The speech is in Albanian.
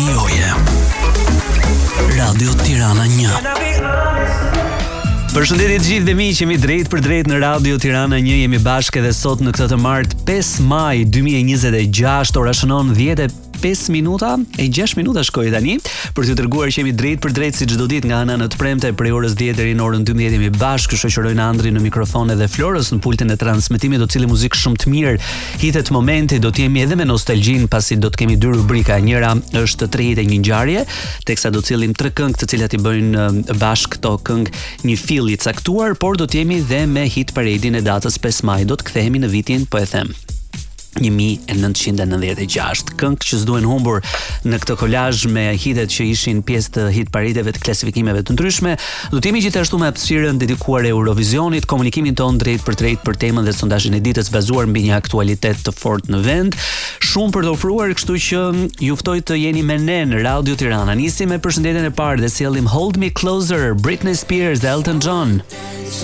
joje. Radio Tirana 1. Përshëndetje të gjithë dhe miq, jemi drejt për drejt në Radio Tirana 1, jemi bashkë edhe sot në këtë të martë 5 maj 2026, ora shënon 10:05 minuta, e 6 minuta shkoi tani, për t'ju treguar që jemi drejt për drejt si çdo ditë nga ana në të premte prej orës 10 deri në orën 12 jemi bashkë, shoqërojnë Andri në mikrofon edhe Florës në pultin e transmetimit, do të cili muzikë shumë të mirë, hitet momenti, do të jemi edhe me nostalgjin pasi do të kemi dy rubrika, njëra është 3 hite një ngjarje, teksa do të cillim 3 këngë të cilat i bëjnë bashkë këto këngë një fill i caktuar, por do të jemi dhe me hit paradin e datës 5 maj, do të kthehemi në vitin, po e them 1996. Këngë që s'duhen humbur në këtë kolazh me hitet që ishin pjesë të hit paradeve të klasifikimeve të ndryshme. Do të jemi gjithashtu me hapësirën dedikuar Eurovisionit, komunikimin ton drejt për drejt për temën dhe sondazhin e ditës bazuar mbi një aktualitet të fortë në vend. Shumë për të ofruar, kështu që ju ftoj të jeni me ne në Radio Tirana. Nisim me përshëndetjen e parë dhe sjellim Hold Me Closer, Britney Spears dhe Elton John.